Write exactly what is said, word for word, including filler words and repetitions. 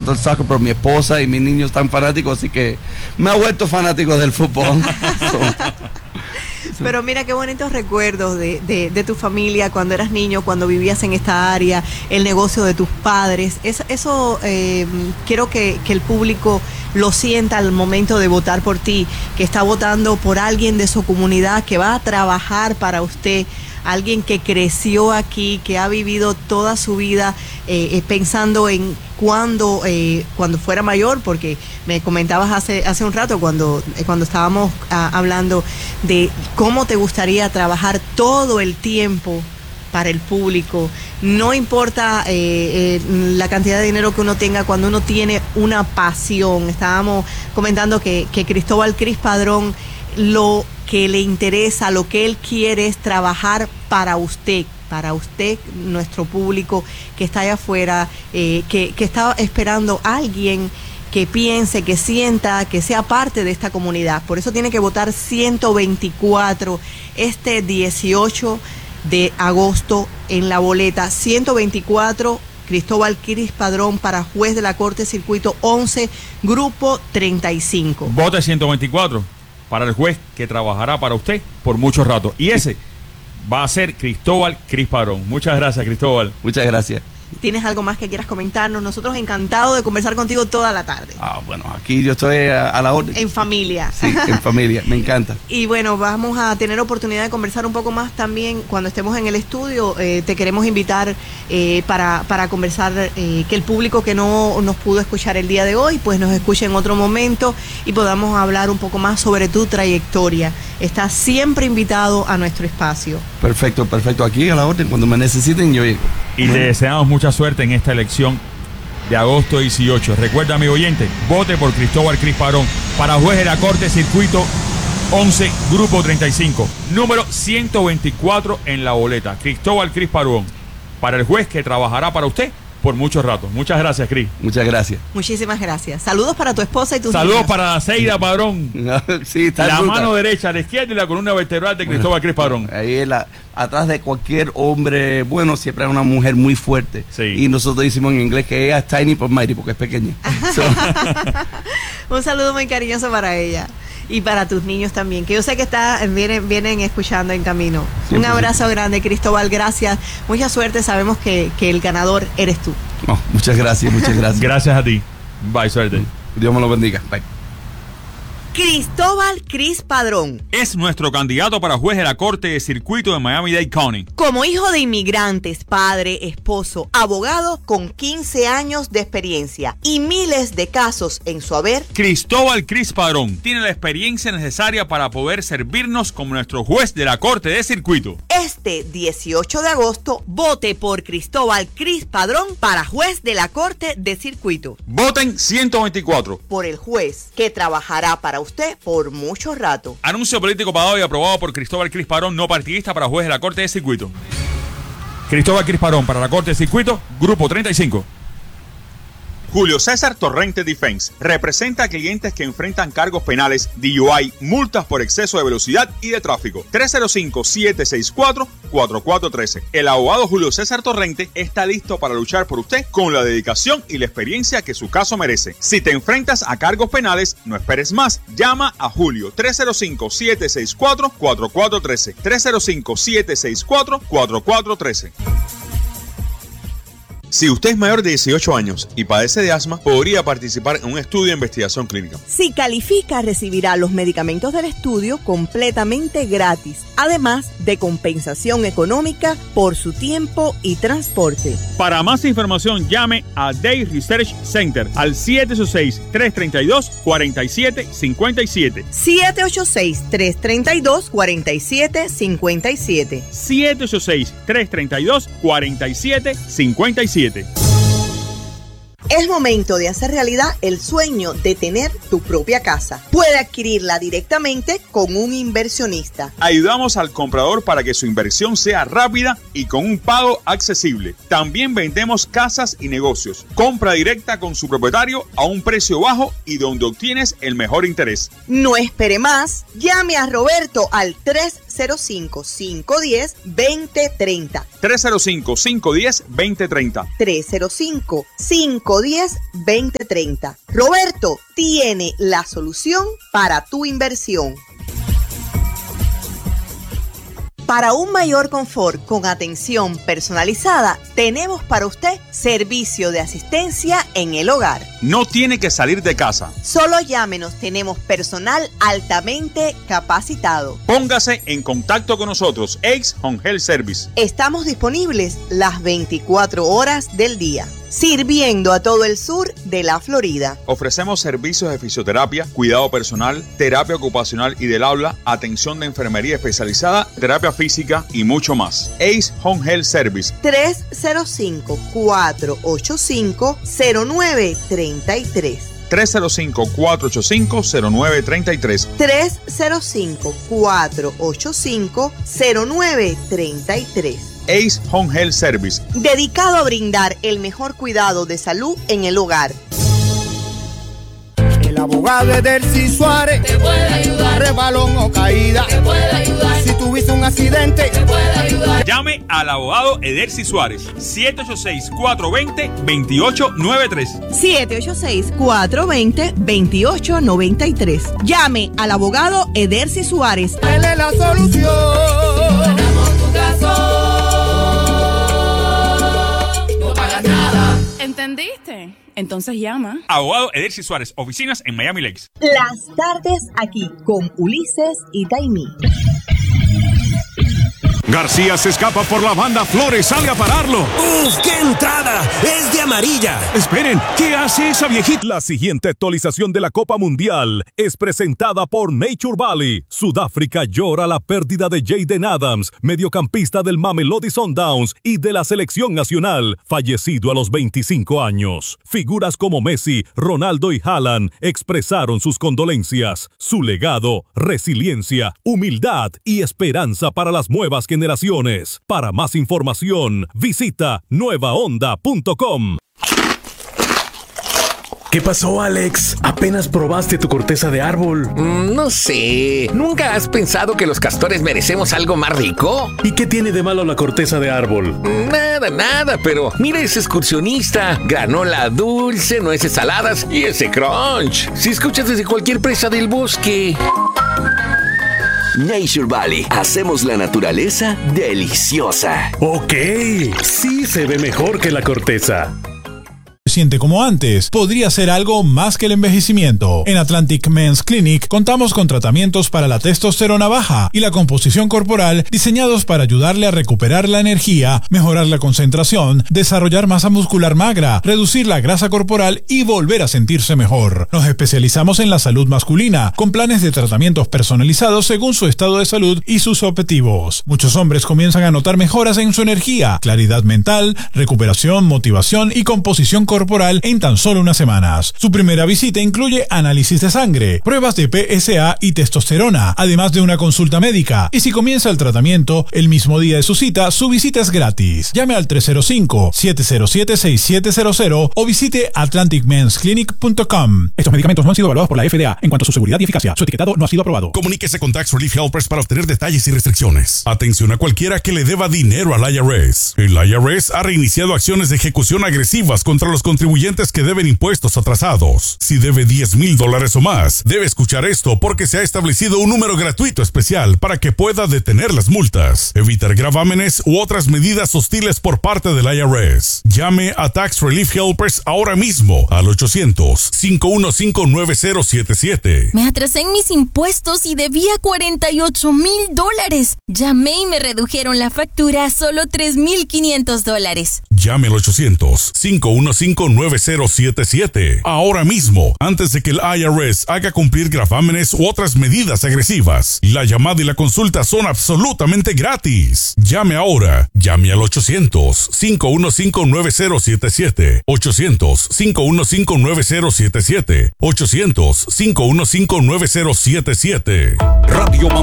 gusta el soccer, pero mi esposa y mis niños están fanáticos, así que me ha vuelto fanático del fútbol. So, Pero mira qué bonitos recuerdos de, de, de tu familia cuando eras niño, cuando vivías en esta área, el negocio de tus padres. Es, eso eh, quiero que, que el público lo sienta al momento de votar por ti, que está votando por alguien de su comunidad que va a trabajar para usted, alguien que creció aquí, que ha vivido toda su vida eh, eh, pensando en cuando eh, cuando fuera mayor, porque me comentabas hace hace un rato cuando eh, cuando estábamos ah, hablando de cómo te gustaría trabajar todo el tiempo para el público. No importa eh, eh, la cantidad de dinero que uno tenga cuando uno tiene una pasión. Estábamos comentando que, que Cristóbal Cris Padrón, lo que le interesa, lo que él quiere es trabajar para usted, para usted, nuestro público que está allá afuera, eh, que, que está esperando a alguien que piense, que sienta, que sea parte de esta comunidad. Por eso tiene que votar ciento veinticuatro este dieciocho de agosto en la boleta. ciento veinticuatro, Cristóbal Cris Padrón para juez de la Corte Circuito once, Grupo treinta y cinco. Vote ciento veinticuatro para el juez que trabajará para usted por mucho rato. Y ese va a ser Cristóbal Cris Padrón. Muchas gracias, Cristóbal. Muchas gracias. ¿Tienes algo más que quieras comentarnos? Nosotros encantados de conversar contigo toda la tarde. Ah, bueno, aquí yo estoy a, a la orden. En familia. Sí, en familia, me encanta. Y bueno, vamos a tener oportunidad de conversar un poco más también cuando estemos en el estudio. Eh, te queremos invitar eh, para, para conversar, eh, que el público que no nos pudo escuchar el día de hoy, pues nos escuche en otro momento y podamos hablar un poco más sobre tu trayectoria. Estás siempre invitado a nuestro espacio. Perfecto, perfecto. Aquí a la orden, cuando me necesiten yo llego. Y te deseamos mucha suerte en esta elección de agosto dieciocho. Recuerda, amigo oyente, vote por Cristóbal Cris Padrón para juez de la Corte Circuito once, Grupo treinta y cinco, número ciento veinticuatro en la boleta. Cristóbal Cris Padrón para el juez que trabajará para usted por mucho rato. Muchas gracias, Cris. Muchas gracias. Muchísimas gracias. Saludos para tu esposa y tus Saludos niñas. para Seida Padrón. Sí, está la ruta. mano derecha, la izquierda y la columna vertebral de Cristóbal Cris Padrón. Ahí es la, atrás de cualquier hombre bueno siempre hay una mujer muy fuerte. Sí. Y nosotros decimos en inglés que ella es tiny but mighty porque es pequeña. So, Un saludo muy cariñoso para ella y para tus niños también, que yo sé que está, vienen, vienen escuchando en camino. Sí, Un pues, abrazo grande, Cristóbal, gracias. Mucha suerte, sabemos que, que el ganador eres tú. oh, muchas gracias, muchas gracias. Gracias a ti. Bye, suerte. Dios me lo bendiga. Bye. Cristóbal Cris Padrón. Es nuestro candidato para juez de la Corte de Circuito de Miami-Dade County. Como hijo de inmigrantes, padre, esposo, abogado con quince años de experiencia y miles de casos en su haber, Cristóbal Cris Padrón tiene la experiencia necesaria para poder servirnos como nuestro juez de la Corte de Circuito. este dieciocho de agosto, vote por Cristóbal Cris Padrón para juez de la Corte de Circuito. Voten ciento veinticuatro. Por el juez que trabajará para usted por mucho rato. Anuncio político pagado y aprobado por Cristóbal Cris Padrón, no partidista, para juez de la Corte de Circuito. Cristóbal Cris Padrón para la Corte de Circuito, Grupo treinta y cinco. Julio César Torrente Defense representa a clientes que enfrentan cargos penales, D U I, multas por exceso de velocidad y de tráfico. tres cero cinco, siete seis cuatro, cuatro cuatro uno tres. El abogado Julio César Torrente está listo para luchar por usted con la dedicación y la experiencia que su caso merece. Si te enfrentas a cargos penales, no esperes más. Llama a Julio tres cero cinco, siete seis cuatro, cuatro cuatro uno tres. tres cero cinco, siete seis cuatro, cuatro cuatro uno tres. Si usted es mayor de dieciocho años y padece de asma, podría participar en un estudio de investigación clínica. Si califica, recibirá los medicamentos del estudio completamente gratis, además de compensación económica por su tiempo y transporte. Para más información, llame a Day Research Center al siete ocho seis, tres tres dos, cuatro siete cinco siete. siete ocho seis, tres tres dos, cuatro siete cinco siete. siete ocho seis, tres tres dos, cuatro siete cinco siete. Es momento de hacer realidad el sueño de tener tu propia casa. Puede adquirirla directamente con un inversionista. Ayudamos al comprador para que su inversión sea rápida y con un pago accesible. También vendemos casas y negocios. Compra directa con su propietario a un precio bajo y donde obtienes el mejor interés. No espere más. Llame a Roberto al tres cero cinco, cinco uno cero, dos cero tres cero. tres cero cinco, cinco uno cero, dos cero tres cero. tres cero cinco, cinco uno cero, dos cero tres cero. Roberto tiene la solución para tu inversión. Para un mayor confort con atención personalizada, tenemos para usted servicio de asistencia en el hogar. No tiene que salir de casa. Solo llámenos, tenemos personal altamente capacitado. Póngase en contacto con nosotros, Ace Home Health Service. Estamos disponibles las veinticuatro horas del día, sirviendo a todo el sur de la Florida. Ofrecemos servicios de fisioterapia, cuidado personal, terapia ocupacional y del habla, atención de enfermería especializada, terapia física y mucho más. Ace Home Health Service. tres cero cinco, cuatro ocho cinco, cero nueve tres tres. tres cero cinco, cuatro ocho cinco, cero nueve tres tres. tres cero cinco, cuatro ocho cinco, cero nueve tres tres. Ace Home Health Service. Dedicado a brindar el mejor cuidado de salud en el hogar. El abogado Edercy Suárez te puede ayudar. Rebalón o caída te puede ayudar. Si tuviste un accidente te puede ayudar. Llame al abogado Edercy Suárez. siete ocho seis, cuatro dos cero, dos ocho nueve tres. siete ocho seis, cuatro dos cero, dos ocho nueve tres. Llame al abogado Edercy Suárez. Él es la solución. Ganamos tu caso. No pagas nada. ¿Entendiste? Entonces llama. Abogado Edercy Suárez, oficinas en Miami Lakes. Las tardes aquí con Ulises y Taimí. García se escapa por la banda, Flores sale a pararlo. ¡Uf, qué entrada! ¡Es de amarilla! Esperen, ¿qué hace esa viejita? La siguiente actualización de la Copa Mundial es presentada por Nature Valley. Sudáfrica llora la pérdida de Jaden Adams, mediocampista del Mamelodi Sundowns y de la selección nacional, fallecido a los veinticinco años. Figuras como Messi, Ronaldo y Haaland expresaron sus condolencias. Su legado, resiliencia, humildad y esperanza para las nuevas generaciones. Generaciones. Para más información, visita nueva onda punto com. ¿Qué pasó, Alex? ¿Apenas probaste tu corteza de árbol? Mm, no sé. ¿Nunca has pensado que los castores merecemos algo más rico? ¿Y qué tiene de malo la corteza de árbol? Nada, nada, pero mira ese excursionista. Granola dulce, nueces saladas y ese crunch. Si escuchas desde cualquier presa del bosque. Nature Valley. Hacemos la naturaleza deliciosa. Ok, sí se ve mejor que la corteza. Siente como antes, podría ser algo más que el envejecimiento. En Atlantic Men's Clinic contamos con tratamientos para la testosterona baja y la composición corporal diseñados para ayudarle a recuperar la energía, mejorar la concentración, desarrollar masa muscular magra, reducir la grasa corporal y volver a sentirse mejor. Nos especializamos en la salud masculina, con planes de tratamientos personalizados según su estado de salud y sus objetivos. Muchos hombres comienzan a notar mejoras en su energía, claridad mental, recuperación, motivación y composición corporal corporal en tan solo unas semanas. Su primera visita incluye análisis de sangre, pruebas de P S A y testosterona, además de una consulta médica. Y si comienza el tratamiento el mismo día de su cita, su visita es gratis. Llame al tres cero cinco, siete cero siete, seis siete cero cero o visite atlantic mens clinic punto com. Estos medicamentos no han sido evaluados por la F D A en cuanto a su seguridad y eficacia. Su etiquetado no ha sido aprobado. Comuníquese con Tax Relief Helpers para obtener detalles y restricciones. Atención a cualquiera que le deba dinero al I R S. El I R S ha reiniciado acciones de ejecución agresivas contra los contribuyentes que deben impuestos atrasados. Si debe diez mil dólares o más, debe escuchar esto porque se ha establecido un número gratuito especial para que pueda detener las multas, evitar gravámenes u otras medidas hostiles por parte del I R S. Llame a Tax Relief Helpers ahora mismo al ochocientos, cinco uno cinco, nueve cero siete siete. Me atrasé en mis impuestos y debía cuarenta y ocho mil dólares. Llamé y me redujeron la factura a solo tres mil quinientos dólares. Llame al ochocientos, cinco uno cinco, nueve cero siete siete. Ahora mismo, antes de que el I R S haga cumplir gravámenes u otras medidas agresivas. La llamada y la consulta son absolutamente gratis. Llame ahora. Llame al ochocientos, cinco uno cinco, nueve cero siete siete. ochocientos, cinco uno cinco, nueve cero siete siete. ochocientos, cinco uno cinco, nueve cero siete siete. Radio